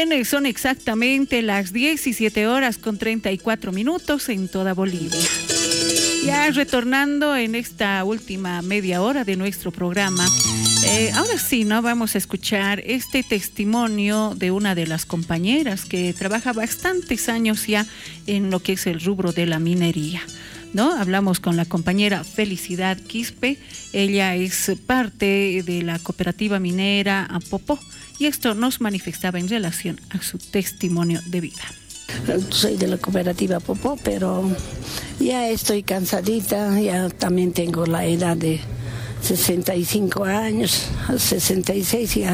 Bien, son exactamente las 17:34 en toda Bolivia. Ya retornando en esta última media hora de nuestro programa, ahora sí, ¿no? Vamos a escuchar este testimonio de una de las compañeras que trabaja bastantes años ya en lo que es el rubro de la minería, ¿no? Hablamos con la compañera Felicidad Quispe. Ella es parte de la cooperativa minera Apopó y esto nos manifestaba en relación a su testimonio de vida. Soy de la cooperativa Apopó, pero ya estoy cansadita, ya también tengo la edad de 65 años, 66 ya,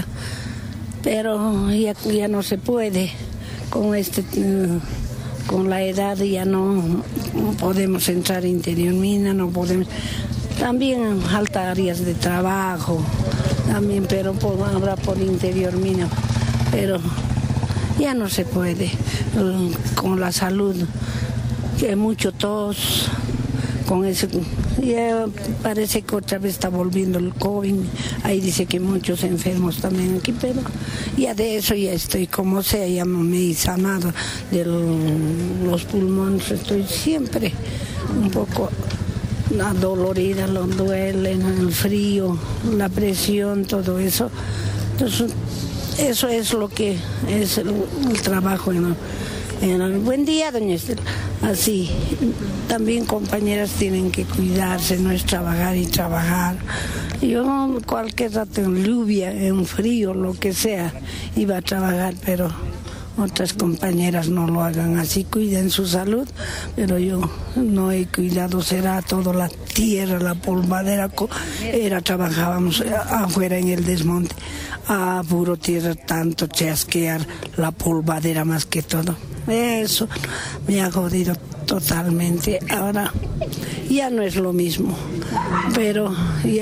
pero ya no se puede con con la edad, ya no podemos entrar a interior mina, no podemos. También falta áreas de trabajo, también, pero habrá por interior mina, pero ya no se puede con la salud, que hay mucho tos, con eso. Ya parece que otra vez está volviendo el COVID, ahí dice que muchos enfermos también aquí, pero ya de eso ya estoy como sea, ya me he sanado de los pulmones, estoy siempre un poco adolorida, lo duele, el frío, la presión, todo eso. Entonces, eso es lo que es el trabajo en el buen día, doña Estela. Así, también compañeras tienen que cuidarse, no es trabajar y trabajar. Yo cualquier rato en lluvia, en frío, lo que sea, iba a trabajar, pero otras compañeras no lo hagan así, cuiden su salud, pero yo no he cuidado, será toda la tierra, la polvadera, trabajábamos afuera en el desmonte, puro tierra, tanto chasquear, la polvadera más que todo. Eso me ha jodido totalmente. Ahora ya no es lo mismo, pero ya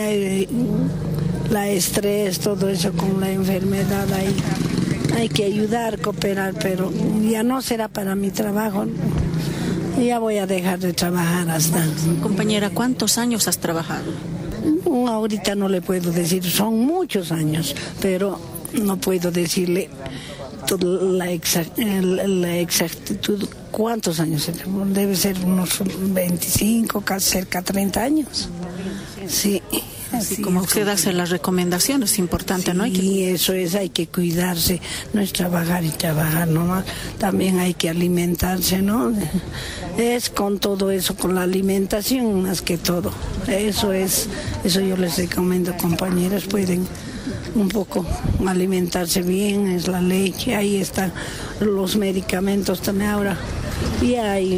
la estrés, todo eso con la enfermedad ahí. Hay que ayudar, cooperar, pero ya no será para mi trabajo. Ya voy a dejar de trabajar hasta. Compañera, ¿cuántos años has trabajado? Ahorita no le puedo decir, son muchos años, pero no puedo decirle la exactitud. ¿Cuántos años? Debe ser unos 25, casi cerca de 30 años. Sí. Así como usted hace las recomendaciones, es importante, sí, ¿no? Y eso es, hay que cuidarse, no es trabajar y trabajar nomás, también hay que alimentarse, ¿no? Es con todo eso, con la alimentación más que todo, eso yo les recomiendo, compañeras, pueden un poco alimentarse bien, es la leche, ahí están los medicamentos también ahora, y hay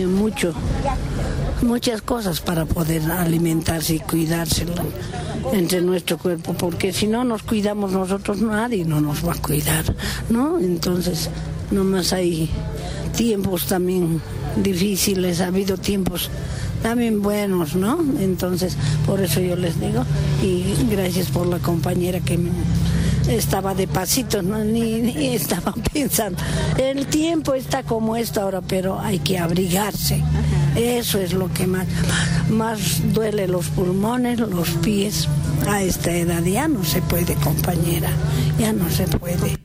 muchas cosas para poder alimentarse y cuidarse entre nuestro cuerpo, porque si no nos cuidamos nosotros, nadie no nos va a cuidar, ¿no? Entonces, nomás hay tiempos también difíciles, ha habido tiempos también buenos, ¿no? Entonces, por eso yo les digo, y gracias por la compañera que estaba de pasito, ¿no? Ni estaba pensando. El tiempo está como esto ahora, pero hay que abrigarse. Eso es lo que más duele, los pulmones, los pies. A esta edad ya no se puede, compañera, ya no se puede.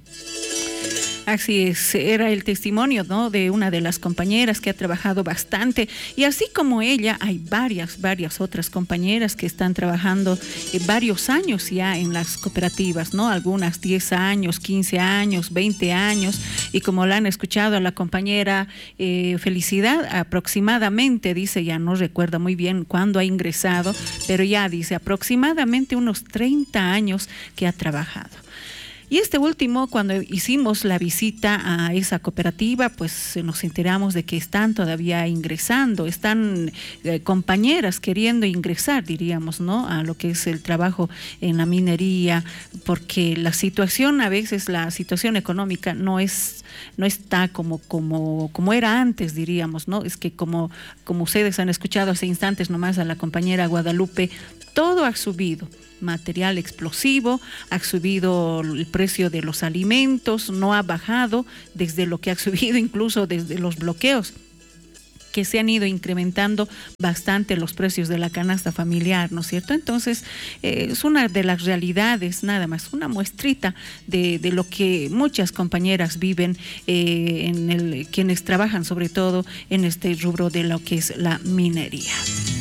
Así es, era el testimonio, ¿no?, de una de las compañeras que ha trabajado bastante, y así como ella hay varias otras compañeras que están trabajando varios años ya en las cooperativas, ¿no? Algunas 10 años, 15 años, 20 años, y como la han escuchado a la compañera Felicidad, aproximadamente, dice, ya no recuerda muy bien cuándo ha ingresado, pero ya dice aproximadamente unos 30 años que ha trabajado. Y este último, cuando hicimos la visita a esa cooperativa, pues nos enteramos de que están todavía ingresando, están compañeras queriendo ingresar, diríamos, ¿no?, a lo que es el trabajo en la minería, porque la situación, a veces la situación económica no está como era antes, diríamos, ¿no? Es que como ustedes han escuchado hace instantes nomás a la compañera Guadalupe, todo ha subido. Material explosivo, ha subido el precio de los alimentos, no ha bajado desde lo que ha subido incluso desde los bloqueos. que se han ido incrementando bastante los precios de la canasta familiar, ¿no es cierto? Entonces, es una de las realidades, nada más, una muestrita de lo que muchas compañeras viven, quienes trabajan sobre todo en este rubro de lo que es la minería.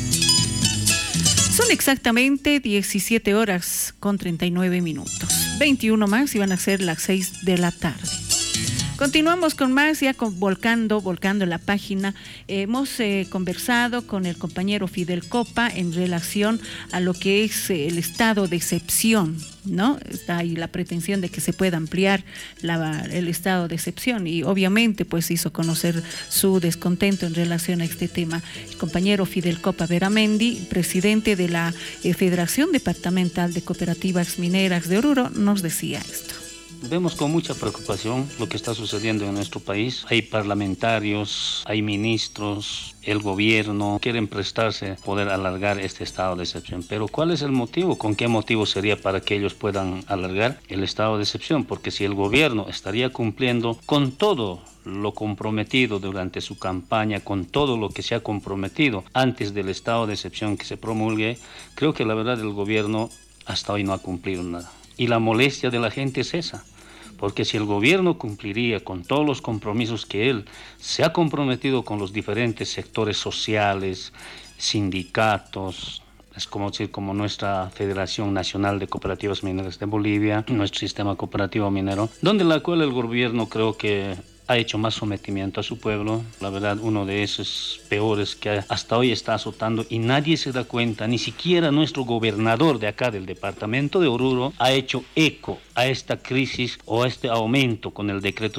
Son exactamente 17 horas con 39 minutos. 21 más y van a ser las 6 de la tarde. Continuamos con más, ya volcando la página. Hemos conversado con el compañero Fidel Copa en relación a lo que es el estado de excepción, ¿no? Está ahí la pretensión de que se pueda ampliar el estado de excepción y obviamente pues hizo conocer su descontento en relación a este tema. El compañero Fidel Copa Beramendi, presidente de la Federación Departamental de Cooperativas Mineras de Oruro, nos decía esto. Vemos con mucha preocupación lo que está sucediendo en nuestro país. Hay parlamentarios, hay ministros, el gobierno quieren prestarse a poder alargar este estado de excepción. Pero ¿cuál es el motivo? ¿Con qué motivo sería para que ellos puedan alargar el estado de excepción? Porque si el gobierno estaría cumpliendo con todo lo comprometido durante su campaña, con todo lo que se ha comprometido antes del estado de excepción que se promulgue, creo que la verdad el gobierno hasta hoy no ha cumplido nada. Y la molestia de la gente es esa. Porque si el gobierno cumpliría con todos los compromisos que él se ha comprometido con los diferentes sectores sociales, sindicatos, es como decir, como nuestra Federación Nacional de Cooperativas Mineras de Bolivia, nuestro sistema cooperativo minero, donde la cual el gobierno creo que ha hecho más sometimiento a su pueblo, la verdad uno de esos peores que hasta hoy está azotando y nadie se da cuenta, ni siquiera nuestro gobernador de acá del departamento de Oruro ha hecho eco a esta crisis o a este aumento con el decreto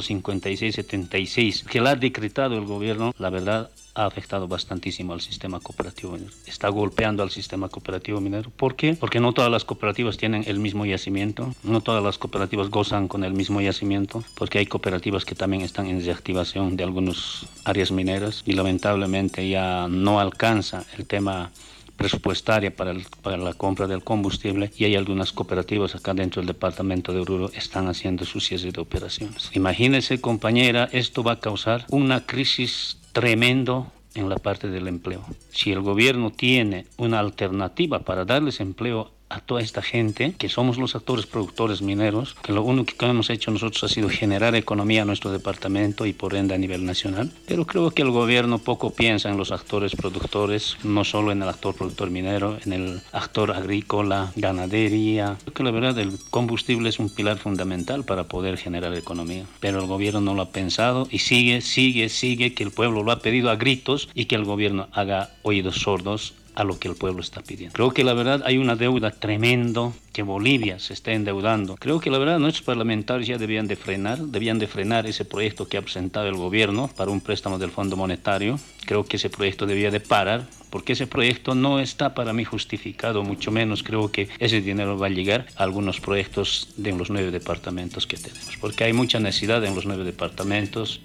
5676 que la ha decretado el gobierno. La verdad ha afectado bastantísimo al sistema cooperativo minero. Está golpeando al sistema cooperativo minero. ¿Por qué? Porque no todas las cooperativas tienen el mismo yacimiento, no todas las cooperativas gozan con el mismo yacimiento, porque hay cooperativas que también están en desactivación de algunas áreas mineras y lamentablemente ya no alcanza el tema presupuestaria para la compra del combustible y hay algunas cooperativas acá dentro del departamento de Oruro están haciendo su cierre de operaciones. Imagínese, compañera, esto va a causar una crisis tremendo en la parte del empleo. Si el gobierno tiene una alternativa para darles empleo a toda esta gente, que somos los actores productores mineros, que lo único que hemos hecho nosotros ha sido generar economía a nuestro departamento y por ende a nivel nacional. Pero creo que el gobierno poco piensa en los actores productores, no solo en el actor productor minero, en el actor agrícola, ganadería. Creo que la verdad el combustible es un pilar fundamental para poder generar economía. Pero el gobierno no lo ha pensado y sigue, que el pueblo lo ha pedido a gritos y que el gobierno haga oídos sordos a lo que el pueblo está pidiendo. Creo que la verdad hay una deuda tremendo, que Bolivia se está endeudando. Creo que la verdad nuestros parlamentarios ya debían de frenar ese proyecto que ha presentado el gobierno para un préstamo del Fondo Monetario. Creo que ese proyecto debía de parar, porque ese proyecto no está para mí justificado, mucho menos creo que ese dinero va a llegar a algunos proyectos de los 9 departamentos que tenemos, porque hay mucha necesidad en los 9 departamentos.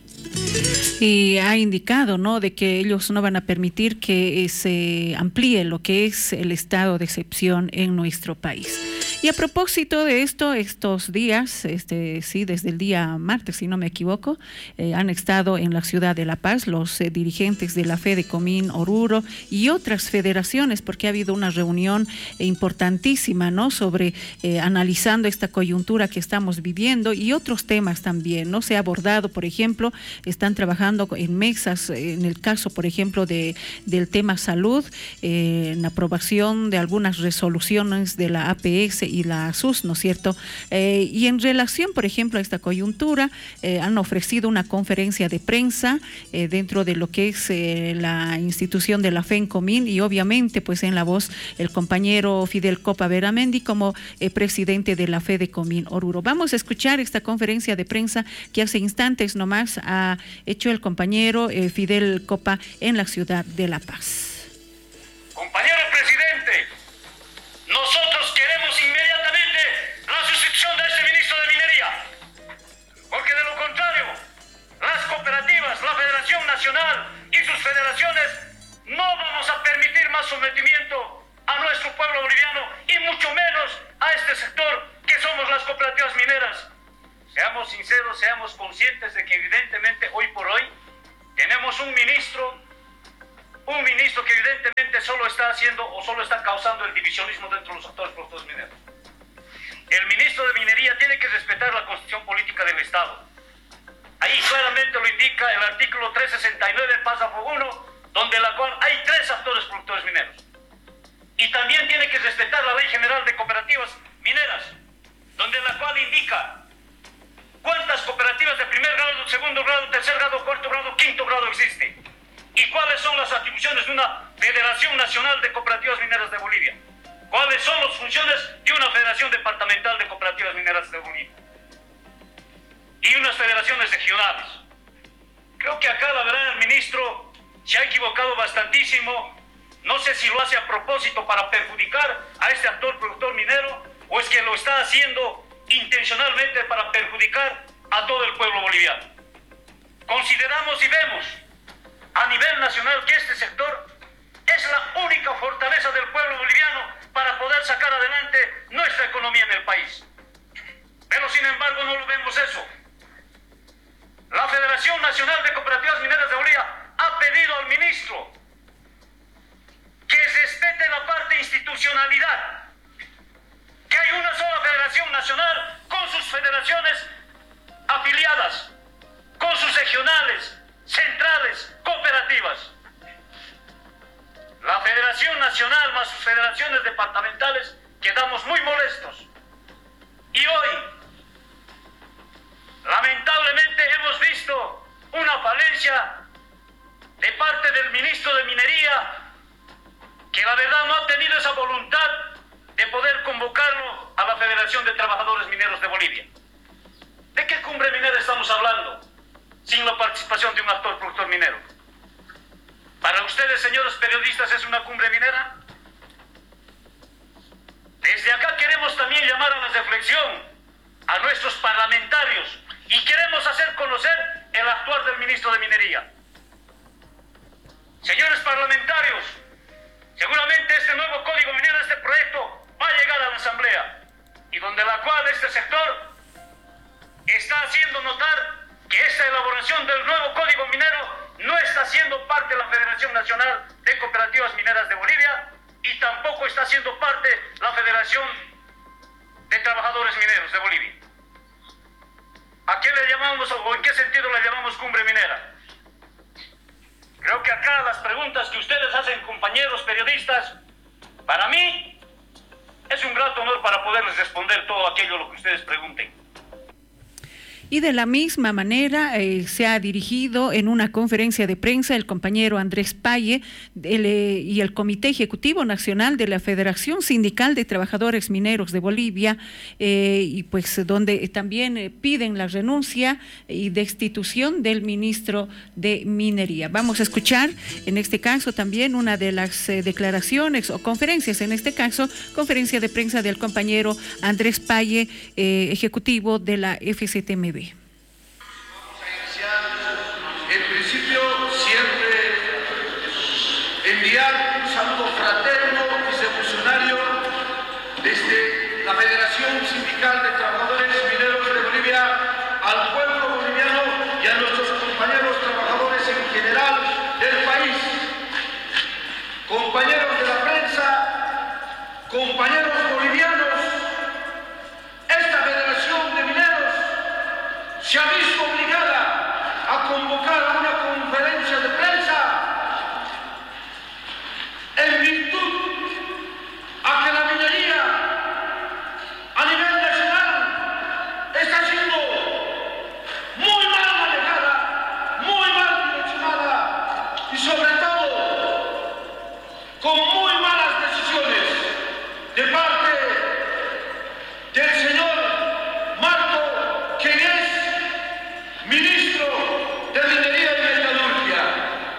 Y ha indicado, ¿no?, de que ellos no van a permitir que se amplíe lo que es el estado de excepción en nuestro país. Y a propósito de esto, estos días, desde el día martes, si no me equivoco, han estado en la ciudad de La Paz los dirigentes de la FEDECOMIN Oruro y otras federaciones, porque ha habido una reunión importantísima, ¿no?, sobre analizando esta coyuntura que estamos viviendo y otros temas también, ¿no? Se ha abordado, por ejemplo, están trabajando en mesas, en el caso, por ejemplo, del tema salud, en aprobación de algunas resoluciones de la APS y la ASUS, ¿no es cierto? Y en relación, por ejemplo, a esta coyuntura, han ofrecido una conferencia de prensa dentro de lo que es la institución de la FEDECOMIN y obviamente pues en la voz el compañero Fidel Copa Beramendi como presidente de la FEDECOMIN Oruro. Vamos a escuchar esta conferencia de prensa que hace instantes nomás ha hecho el compañero Fidel Copa en la ciudad de La Paz. Compañero presidente, nosotros queremos inmediatamente la sustitución de este ministro de Minería, porque de lo contrario, las cooperativas, la Federación Nacional y sus federaciones no vamos a permitir más sometimiento a nuestro pueblo boliviano y mucho menos a este sector que somos las cooperativas mineras. Seamos sinceros, seamos conscientes de que evidentemente hoy por hoy tenemos un ministro un ministro que evidentemente solo está haciendo o solo está causando el divisionismo dentro de los actores productores mineros. El ministro de Minería tiene que respetar la constitución política del Estado. Ahí claramente lo indica el artículo 369, párrafo 1, donde la cual hay 3 actores productores mineros. Y también tiene que respetar la Ley General de Cooperativas Mineras, donde la cual indica cuántas cooperativas de primer grado, segundo grado, tercer grado, cuarto grado, quinto grado existen y cuáles son las atribuciones de una Federación Nacional de Cooperativas Mineras de Bolivia, cuáles son las funciones de una Federación Departamental de Cooperativas Mineras de Bolivia y unas federaciones regionales. Creo que acá la verdad el ministro se ha equivocado bastantísimo. No sé si lo hace a propósito para perjudicar a este actor productor minero o es que lo está haciendo intencionalmente para perjudicar a todo el pueblo boliviano. Consideramos y vemos a nivel nacional que este sector es la única fortaleza del pueblo boliviano para poder sacar adelante nuestra economía en el país. Pero sin embargo no lo vemos eso. La Federación Nacional de Cooperativas Mineras de Bolivia ha pedido al ministro que respete la parte institucionalidad, que hay una sola Federación Nacional con sus federaciones afiliadas, con sus regionales, centrales, cooperativas. La Federación Nacional más sus federaciones departamentales quedamos muy molestos. Y hoy, lamentablemente, hemos visto una falencia de parte del ministro de Minería, que la verdad no ha tenido esa voluntad de poder convocarlo a la Federación de Trabajadores Mineros de Bolivia. ¿De qué cumbre minera estamos hablando sin la participación de un actor productor minero? ¿Para ustedes, señores periodistas, es una cumbre minera? Desde acá queremos también llamar a la reflexión a nuestros parlamentarios y queremos hacer conocer el actuar del ministro de Minería. Señores parlamentarios, seguramente este nuevo Código Minero, este proyecto, va a llegar a la Asamblea y donde la cual este sector está haciendo notar que esta elaboración del nuevo Código Minero no está siendo parte de la Federación Nacional de Cooperativas Mineras de Bolivia y tampoco está siendo parte de la Federación de Trabajadores Mineros de Bolivia. ¿A qué le llamamos o en qué sentido le llamamos cumbre minera? Creo que acá las preguntas que ustedes hacen, compañeros periodistas, para mí es un grato honor para poderles responder todo aquello lo que ustedes pregunten. Y de la misma manera se ha dirigido en una conferencia de prensa el compañero Andrés Paye y el Comité Ejecutivo Nacional de la Federación Sindical de Trabajadores Mineros de Bolivia, y pues donde también piden la renuncia y destitución del ministro de Minería. Vamos a escuchar en este caso también una de las declaraciones o conferencias, en este caso conferencia de prensa del compañero Andrés Paye, ejecutivo de la FCTMB. En principio, siempre enviar un saludo fraterno y revolucionario desde la Federación Sindical de Trabajadores Mineros de Bolivia al pueblo boliviano y a nuestros compañeros trabajadores en general del país. Compañeros de la prensa, compañeros bolivianos, esta Federación de Mineros se ha visto obligada a convocar una conferencia de prensa en virtud a que la minería a nivel nacional está siendo muy mal manejada, muy mal direccionada y sobre todo con muy malas decisiones de parte del señor Marco, quien es ministro de Minería y Metalurgia.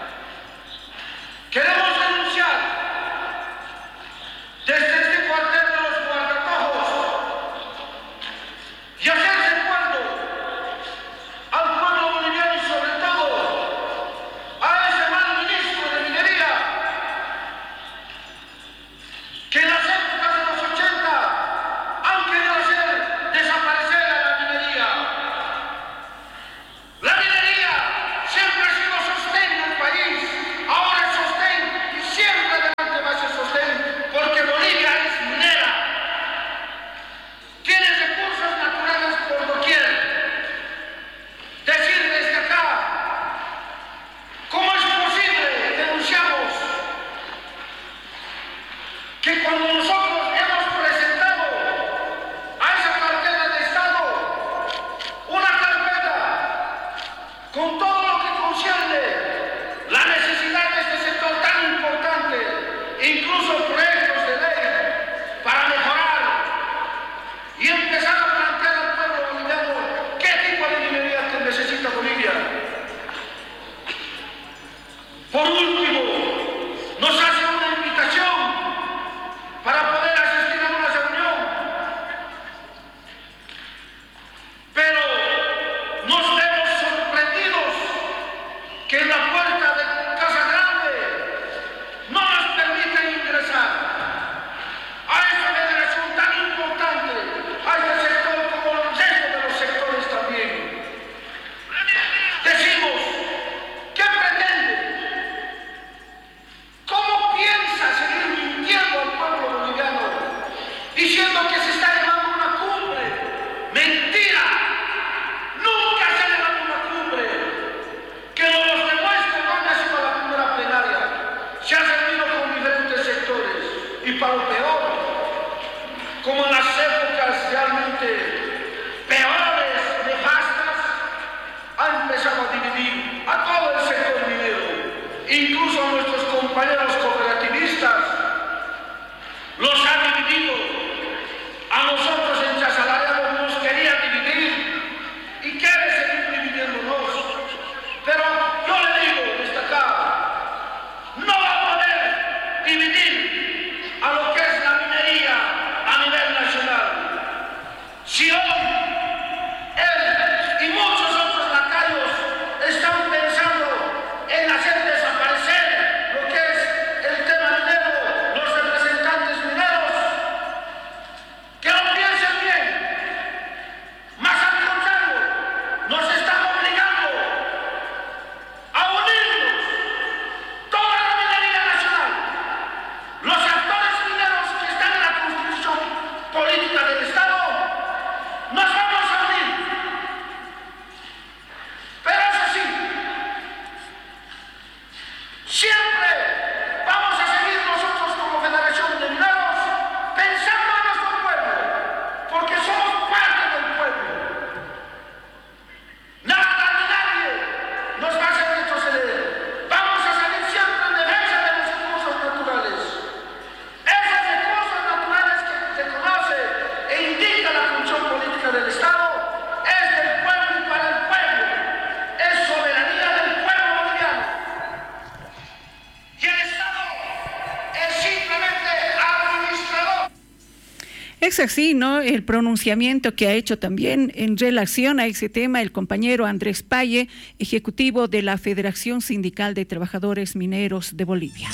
Es así, ¿no? El pronunciamiento que ha hecho también en relación a ese tema el compañero Andrés Paye, ejecutivo de la Federación Sindical de Trabajadores Mineros de Bolivia.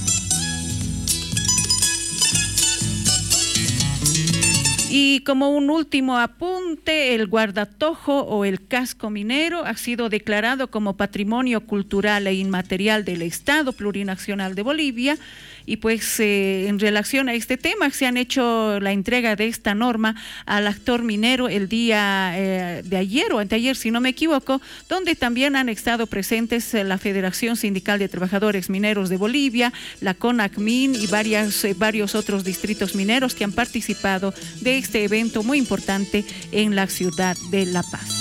Y como un último apunte, el guardatojo o el casco minero ha sido declarado como Patrimonio Cultural e Inmaterial del Estado Plurinacional de Bolivia. Y pues en relación a este tema se han hecho la entrega de esta norma al actor minero el día de ayer o anteayer, si no me equivoco, donde también han estado presentes la Federación Sindical de Trabajadores Mineros de Bolivia, la CONACMIN y varios otros distritos mineros que han participado de este evento muy importante en la ciudad de La Paz.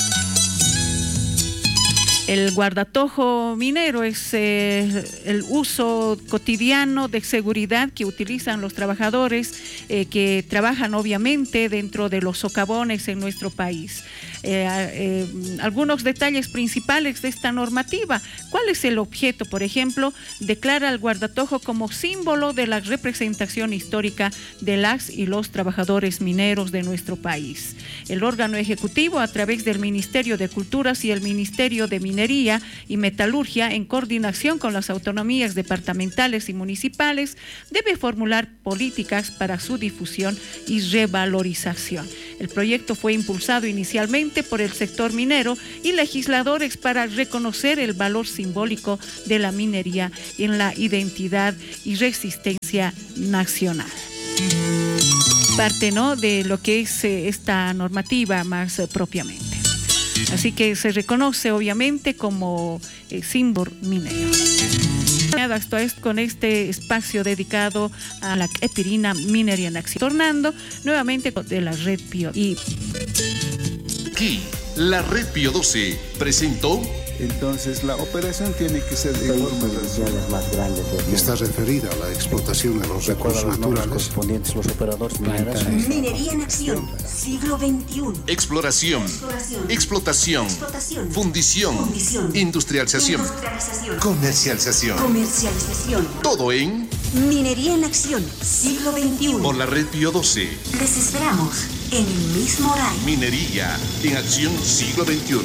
El guardatojo minero es el uso cotidiano de seguridad que utilizan los trabajadores que trabajan obviamente dentro de los socavones en nuestro país. Algunos detalles principales de esta normativa. ¿Cuál es el objeto? Por ejemplo, declara al guardatojo como símbolo de la representación histórica de las y los trabajadores mineros de nuestro país. El órgano ejecutivo, a través del Ministerio de Culturas y el Ministerio de Minería y Metalurgia, en coordinación con las autonomías departamentales y municipales, debe formular políticas para su difusión y revalorización. El proyecto fue impulsado inicialmente por el sector minero y legisladores para reconocer el valor simbólico de la minería en la identidad y resistencia nacional. Parte, ¿no?, de lo que es esta normativa más propiamente. Así que se reconoce obviamente como símbolo minero. Esto es con este espacio dedicado a la Epirina Minería en Acción. Tornando nuevamente de la Red Pío. Y aquí, la Red Pío 12 presentó. Entonces la operación tiene que ser de forma más grandes. Está referida a la explotación de los recursos naturales correspondientes los operadores mineros. Minería en acción, siglo XXI. Exploración, explotación, fundición, industrialización, comercialización. Todo en Minería en acción, siglo XXI. Por la Red Pío 12. Les esperamos en el mismo horario. Minería en acción, siglo XXI.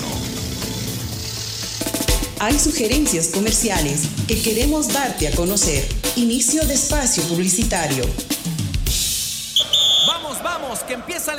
Hay sugerencias comerciales que queremos darte a conocer. Inicio de espacio publicitario. Vamos, que empieza la